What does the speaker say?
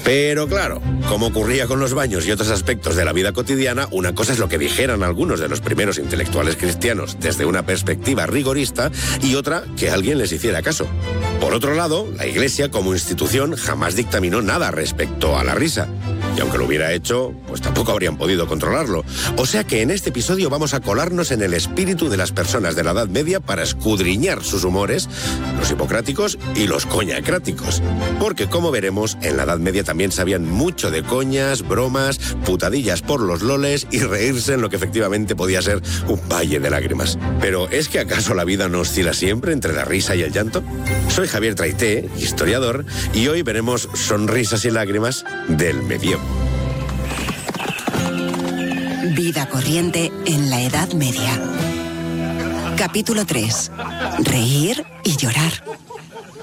Pero claro, como ocurría con los baños y otros aspectos de la vida cotidiana, una cosa es lo que dijeran algunos de los primeros intelectuales cristianos desde una perspectiva rigorista y otra que alguien les hiciera caso. Por otro lado, la Iglesia como institución jamás dictaminó nada respecto a la risa. Y aunque lo hubiera hecho, pues tampoco habrían podido controlarlo. O sea que en este episodio vamos a colarnos en el espíritu de las personas de la Edad Media para escudriñar sus humores, los hipocráticos y los coñacráticos. Porque, como veremos, en la Edad Media también sabían mucho de coñas, bromas, putadillas por los loles y reírse en lo que efectivamente podía ser un valle de lágrimas. Pero, ¿es que acaso la vida no oscila siempre entre la risa y el llanto? Soy Javier Traité, historiador, y hoy veremos sonrisas y lágrimas del medievo. Vida corriente en la Edad Media. Capítulo 3. Reír y llorar.